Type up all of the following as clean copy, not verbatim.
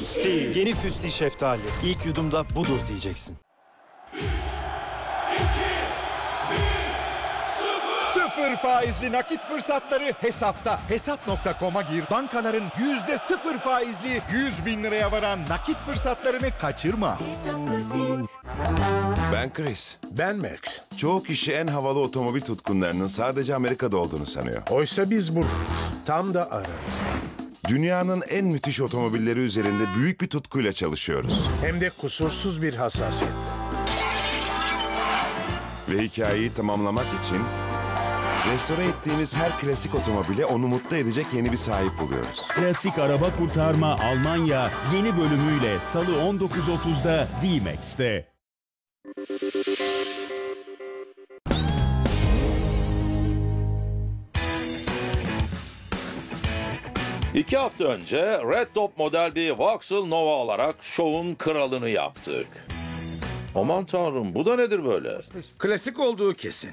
Fusti. Yeni Fusti şeftali. İlk yudumda budur diyeceksin. Sıfır faizli nakit fırsatları hesapta. Hesap.com'a gir. Bankaların %0 faizli 100 bin liraya varan nakit fırsatlarını kaçırma. Ben Chris. Ben Max. Çoğu kişi en havalı otomobil tutkunlarının sadece Amerika'da olduğunu sanıyor. Oysa biz buradayız. Tam da aramızda. Dünyanın en müthiş otomobilleri üzerinde büyük bir tutkuyla çalışıyoruz. Hem de kusursuz bir hassasiyet. Ve hikayeyi tamamlamak için restore ettiğimiz her klasik otomobile onu mutlu edecek yeni bir sahip buluyoruz. Klasik Araba Kurtarma Almanya yeni bölümüyle Salı 19.30'da D-Max'te. İki hafta önce Red Top model bir Vauxhall Nova olarak şovun kralını yaptık. Aman tanrım, bu da nedir böyle? Klasik olduğu kesin.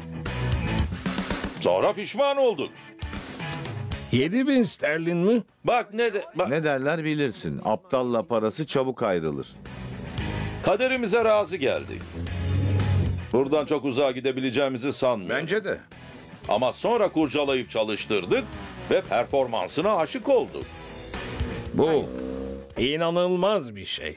Sonra pişman olduk. 7.000 sterlin mi? Bak Ne derler bilirsin. Aptalla parası çabuk ayrılır. kaderimize razı geldik. Buradan çok uzağa gidebileceğimizi sanmıyorum. Bence de. Ama sonra kurcalayıp çalıştırdık ve performansına aşık olduk. Bu inanılmaz bir şey.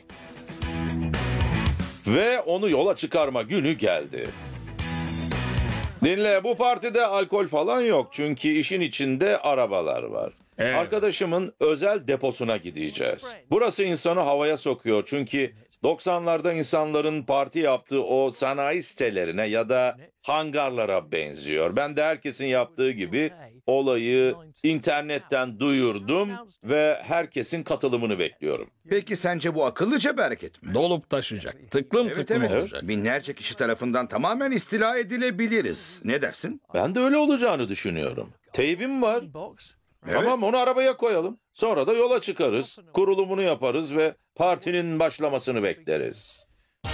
Ve onu yola çıkarma günü geldi. Dinle, bu partide alkol falan yok çünkü işin içinde arabalar var. Evet. Arkadaşımın özel deposuna gideceğiz. Burası insanı havaya sokuyor çünkü 90'larda insanların parti yaptığı o sanayi sitelerine ya da hangarlara benziyor. Ben de herkesin yaptığı gibi olayı internetten duyurdum ve herkesin katılımını bekliyorum. Peki sence bu akıllıca bir hareket mi? Dolup taşacak. Tıklım Evet tıklım evet. olacak. Binlerce kişi tarafından tamamen istila edilebiliriz. Ne dersin? Ben de öyle olacağını düşünüyorum. Teybim var. Evet. Tamam, onu arabaya koyalım. Sonra da yola çıkarız. Kurulumunu yaparız ve partinin başlamasını bekleriz.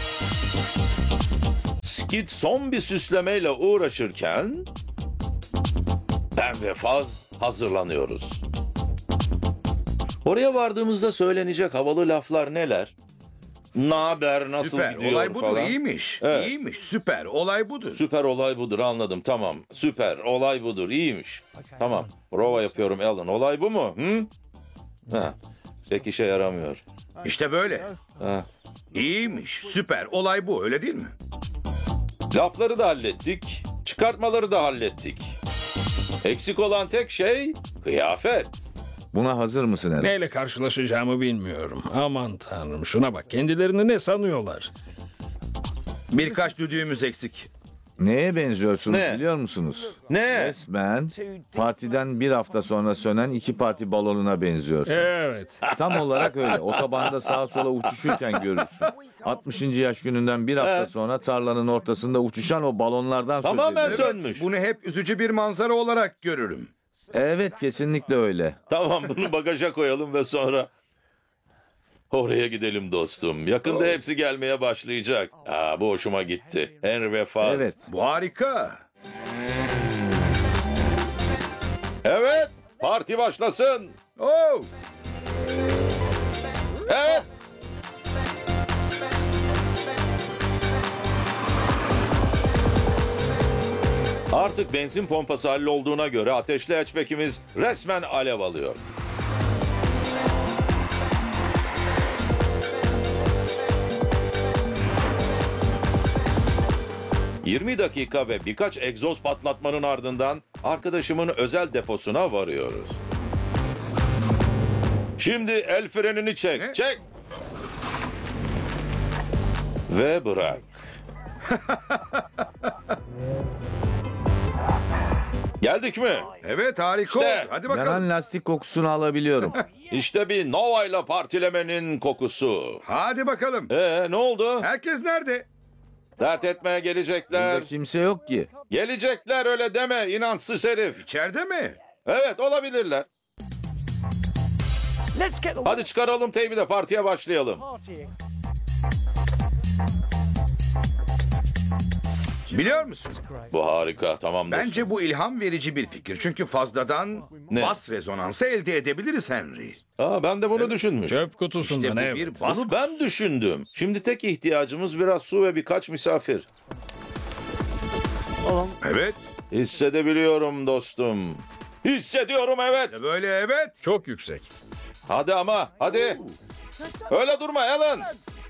Skid son bir süslemeyle uğraşırken ben ve Faz hazırlanıyoruz. Oraya vardığımızda söylenecek havalı laflar neler? Naber, nasıl Süper. gidiyor Olay budur. falan. İyiymiş. Evet. İyiymiş. Süper. Olay budur. Süper, olay budur, anladım, tamam. Süper, olay budur, iyiymiş. Tamam, prova yapıyorum Alan. Olay bu mu? Hı? Ha, pek işe yaramıyor. İşte böyle. Ha. İyiymiş. Süper. Olay bu. Öyle değil mi? Lafları da hallettik, çıkartmaları da hallettik. Eksik olan tek şey kıyafet. Buna hazır mısın Eren? Neyle karşılaşacağımı bilmiyorum. Aman tanrım, şuna bak. Kendilerini ne sanıyorlar? Birkaç düdüğümüz eksik. Neye benziyorsunuz Ne? biliyor musunuz? Ne? Resmen partiden bir hafta sonra sönen iki parti balonuna benziyorsun. Evet. Tam olarak öyle. Otobanda sağa sola uçuşurken görürsün. 60. yaş gününden bir hafta Evet. sonra tarlanın ortasında uçuşan o balonlardan söz Tamamen ediyorum. sönmüş. Bunu hep üzücü bir manzara olarak görürüm. Evet, kesinlikle öyle. Tamam, bunu bagaja koyalım ve sonra oraya gidelim dostum. Yakında hepsi gelmeye başlayacak. Bu hoşuma gitti. Henry ve Faz. Evet. Bu harika. Evet, parti başlasın. Oh! Evet. Artık benzin pompası hallolduğuna göre ateşli hatchback'imiz resmen alev alıyor. ...20 dakika ve birkaç egzoz patlatmanın ardından... ...arkadaşımın özel deposuna varıyoruz. Şimdi el frenini çek, Ne? çek! Ve bırak. Geldik mi? Evet harika İşte. oldu. Hadi bakalım. Yanan lastik kokusunu alabiliyorum. İşte bir Nova ile partilemenin kokusu. Hadi bakalım. Ne oldu? Herkes nerede? Dert etmeye gelecekler. Burada kimse yok ki. Gelecekler, öyle deme inançsız herif. İçeride mi? Evet, olabilirler. Hadi çıkaralım teybi de partiye başlayalım. Biliyor musun? Bu harika. Tamam dostum. Bence bu ilham verici bir fikir. Çünkü fazladan Ne? bas rezonansı elde edebiliriz Henry. Ben de bunu düşünmüşüm. Çöp kutusundan İşte bu evet. bir bas. Bunu ben düşündüm. Şimdi tek ihtiyacımız biraz su ve birkaç misafir. Evet. Hissedebiliyorum dostum. Hissediyorum evet. Böyle evet. Çok yüksek. Hadi ama hadi. Öyle durma Alan.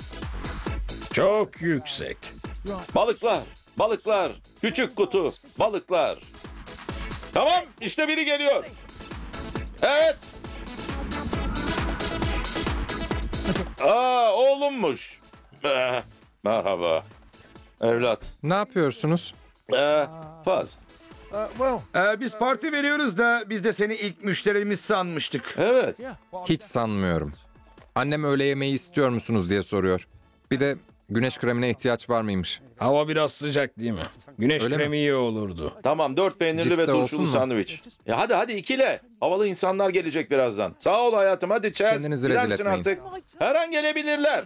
Çok yüksek. Balıklar, balıklar, küçük kutu, balıklar. Tamam, işte biri geliyor. Evet. Oğlummuş. Merhaba. Evlat. Ne yapıyorsunuz? Faz. Biz parti veriyoruz da biz de seni ilk müşterimiz sanmıştık. Evet. Hiç sanmıyorum. Annem öğle yemeği istiyor musunuz diye soruyor. Bir de güneş kremine ihtiyaç var mıymış? Hava biraz sıcak değil mi? Güneş Öyle kremi iyi olurdu. Tamam, 4 peynirli Cips ve de olsun turşulu mu? sandviç. Ya hadi ikile. Havalı insanlar gelecek birazdan. Sağ ol hayatım, hadi Chaz. Kendinizi Gider rezil misin etmeyin. artık? Her an gelebilirler.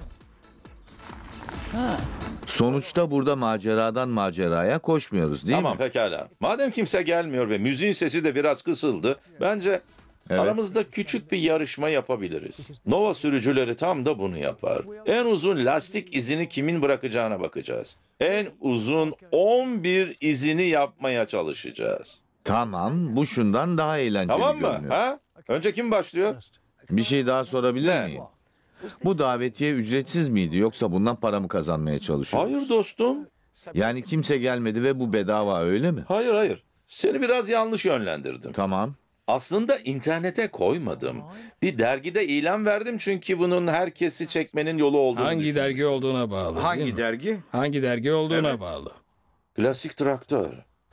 Sonuçta burada maceradan maceraya koşmuyoruz değil Tamam mi? pekala. Madem kimse gelmiyor ve müziğin sesi de biraz kısıldı, bence aramızda küçük bir yarışma yapabiliriz. Nova sürücüleri tam da bunu yapar. En uzun lastik izini kimin bırakacağına bakacağız. En uzun 11 izini yapmaya çalışacağız. Tamam, bu şundan daha eğlenceli Tamam mı? görünüyor. Ha? Önce kim başlıyor? Bir şey daha sorabilir Ne? miyim? Bu davetiye ücretsiz miydi yoksa bundan para mı kazanmaya çalışıyoruz? Hayır dostum. Yani kimse gelmedi ve bu bedava öyle mi? Hayır. Seni biraz yanlış yönlendirdim. Tamam. Aslında internete koymadım. Bir dergide ilan verdim çünkü bunun herkesi çekmenin yolu olduğunu Hangi düşünmüştüm. dergi olduğuna bağlı değil Hangi mi? dergi? Hangi dergi olduğuna bağlı. Klasik traktör.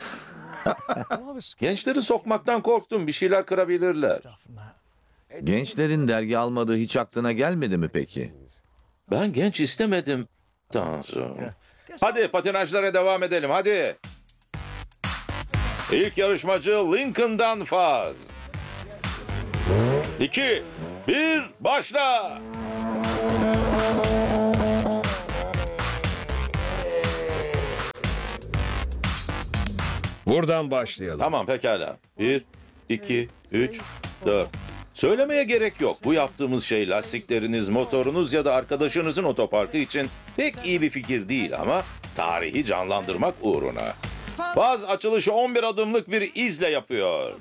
Gençleri sokmaktan korktum. Bir şeyler kırabilirler. Gençlerin dergi almadığı hiç aklına gelmedi mi peki? Ben genç istemedim. Tanrım. Hadi patinajlara devam edelim hadi. İlk yarışmacı Lincoln'dan Faz. 2, 1, başla. Buradan başlayalım. Tamam pekala. 1, 2, 3, 4. Söylemeye gerek yok. Bu yaptığımız şey lastikleriniz, motorunuz ya da arkadaşınızın otoparkı için pek iyi bir fikir değil ama tarihi canlandırmak uğruna. Faz açılışı 11 adımlık bir izle yapıyor.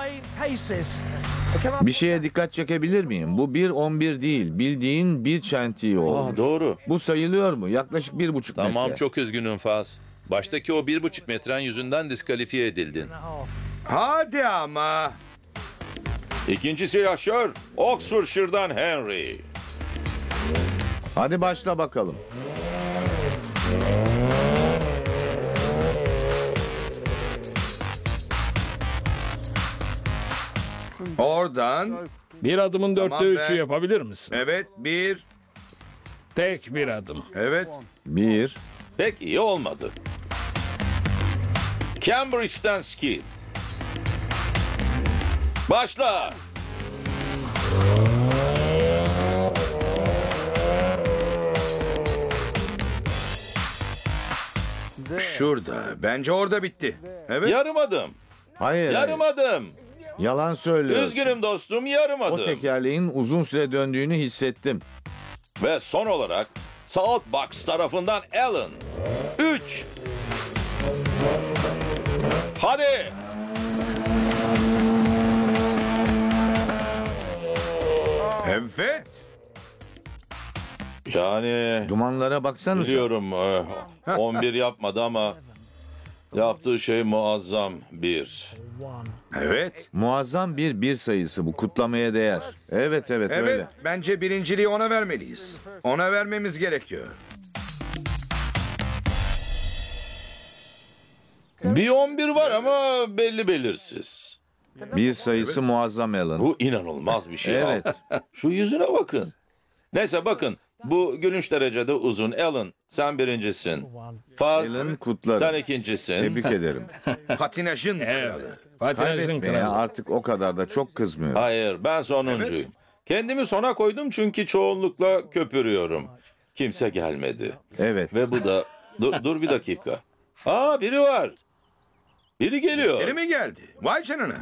Bir şeye dikkat çekebilir miyim? Bu 1.11 değil, bildiğin bir çentiği olmuş. Doğru. Bu sayılıyor mu? Yaklaşık 1.5 Tamam metre. çok üzgünüm Faz. Baştaki o 1,5 metren yüzünden diskalifiye edildin. Hadi ama. İkincisi yaşıyor. Oxfordshire'dan Henry. Hadi başla bakalım. Oradan. Bir adımın Tamam dörtte be. üçü yapabilir misin? Evet bir. Tek bir adım. Evet. 1, Pek iyi olmadı. Cambridge'den Skid. Başla. Şurada. Bence orada bitti. Evet. Yarım adım. hayır. Yarım adım. Yalan söylüyorsun. Üzgünüm dostum, yarım O adım. tekerleğin uzun süre döndüğünü hissettim. Ve son olarak Southbox tarafından Alan. 3. Hadi. Evet. Yani Dumanlara baksanıza. biliyorum 11 yapmadı ama yaptığı şey muazzam bir. Evet. Muazzam bir sayısı bu. Kutlamaya değer. Evet Evet. öyle. Bence birinciliği ona vermeliyiz. Ona vermemiz gerekiyor. Bir 11 var ama belli belirsiz. Bir sayısı muazzam Alan. Bu inanılmaz bir şey. Evet. Şu yüzüne bakın. Neyse bakın. Bu gülünç derecede uzun. Alan sen birincisin. Faz Alan kutlarım. sen ikincisin. Tebrik ederim. Patinajın kralı. Patinajın Kaybetmeye kralı. artık o kadar da çok kızmıyorum. Hayır ben sonuncuyum. Kendimi sona koydum çünkü çoğunlukla köpürüyorum. Kimse gelmedi. Evet. Ve bu da... Dur bir dakika. Aa, biri var. Biri geliyor. Müşteri mi geldi? Vay canına.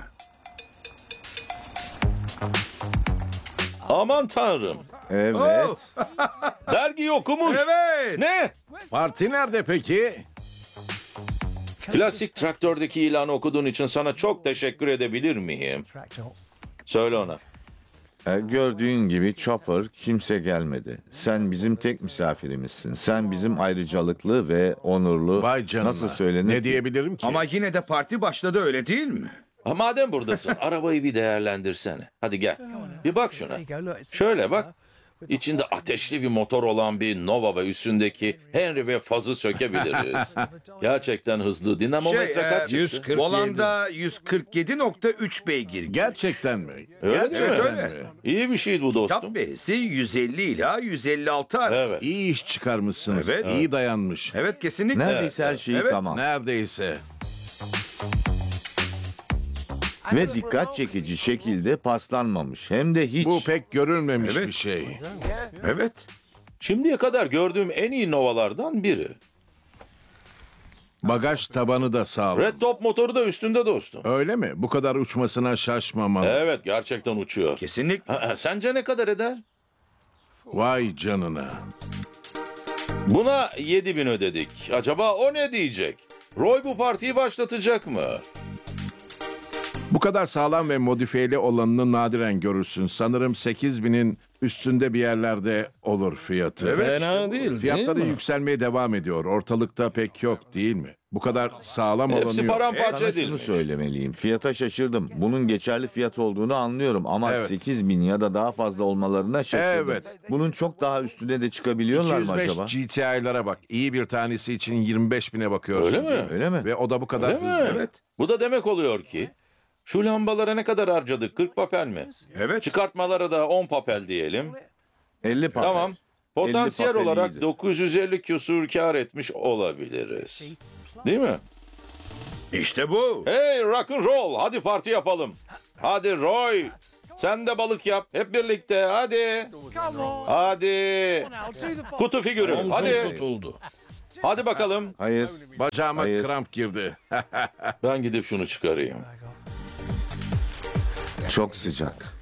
Aman tanrım. Evet. Oh, Dergi okumuş. evet. Ne? Parti nerede peki? Klasik Traktör'deki ilanı okuduğun için sana çok teşekkür edebilir miyim? Söyle ona. Gördüğün gibi Chopper kimse gelmedi. Sen bizim tek misafirimizsin. Sen bizim ayrıcalıklı ve onurlu. Vay canına. Nasıl söylenir Ne ki? diyebilirim ki? Ama yine de parti başladı öyle değil mi? Ha, madem buradasın, arabayı bir değerlendirsene. Hadi gel. Bir bak şuna. Şöyle bak. İçinde ateşli bir motor olan bir Nova ve üstündeki Henry ve Faz'ı sökebiliriz. Gerçekten hızlı. Dinamometre kaç çıktı? 147. Volanda 147.3 beygir. Gerçekten mi? Öyle değil mi? Evet, öyle. İyi bir şey bu dostum. Kitap verisi 150 ila 156 arası. Evet. İyi iş çıkarmışsınız. Evet. İyi dayanmış. Evet kesinlikle. Neredeyse her şeyi Evet. tamam. Neredeyse. Ve dikkat çekici şekilde paslanmamış. Hem de hiç. Bu pek görülmemiş Evet. bir şey. Evet. Şimdiye kadar gördüğüm en iyi Nova'lardan biri. Bagaj tabanı da sağlam. Red Top motoru da üstünde dostum. Öyle mi? Bu kadar uçmasına şaşmamalı. Evet, gerçekten uçuyor. Kesinlikle. Sence ne kadar eder? Vay canına. Buna 7.000 ödedik. Acaba o ne diyecek? Roy bu partiyi başlatacak mı? Bu kadar sağlam ve modifiyeli olanını nadiren görürsün. Sanırım 8.000'in üstünde bir yerlerde olur fiyatı. Fena değil, Fiyatları değil mi? yükselmeye devam ediyor. Ortalıkta pek yok değil mi? Bu kadar sağlam olanı Hepsi yok. paramparça Sana şunu edilmiş. söylemeliyim. Fiyata şaşırdım. Bunun geçerli fiyat olduğunu anlıyorum ama Evet. 8.000 ya da daha fazla olmalarına şaşırdım. Evet. Bunun çok daha üstüne de çıkabiliyorlar mı 205 acaba? GTI'lara bak. İyi bir tanesi için 25.000'e bakıyorsun. Öyle mi? değil Öyle mi? Ve o da bu kadar Öyle mi? hızlı. Evet. Bu da demek oluyor ki şu lambalara ne kadar harcadık? 40 papel mi? Evet. Çıkartmalara da 10 papel diyelim. 50 papel. Tamam. Potansiyel 50 papel olarak iyidir. 950 küsur kar etmiş olabiliriz. Değil mi? İşte bu. Hey rock and roll, hadi parti yapalım. Hadi Roy, sen de balık yap. Hep birlikte hadi. Hadi. Kutu figürü. Omzum Hadi. tutuldu. Hadi bakalım. Hayır. Bacağıma Hayır. kramp girdi. Ben gidip şunu çıkarayım. Çok sıcak.